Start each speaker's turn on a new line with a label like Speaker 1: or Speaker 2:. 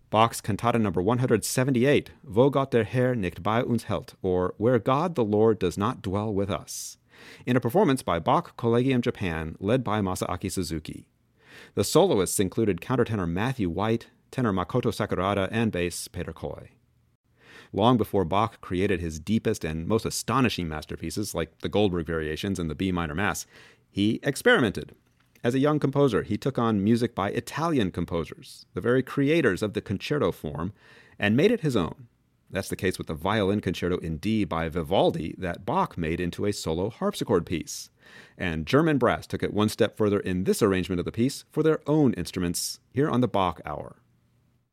Speaker 1: Bach's Cantata number 178, Wo Gott der Herr nicht bei uns hält, or Where God the Lord Does Not Dwell with Us, in a performance by Bach Collegium Japan, led by Masaaki Suzuki. The soloists included countertenor Matthew White, tenor Makoto Sakurada, and bass Peter Koy. Long before Bach created his deepest and most astonishing masterpieces, like the Goldberg Variations and the B minor Mass, he experimented. As a young composer, he took on music by Italian composers, the very creators of the concerto form, and made it his own. That's the case with the Violin Concerto in D by Vivaldi that Bach made into a solo harpsichord piece. And German brass took it one step further in this arrangement of the piece for their own instruments here on the Bach Hour.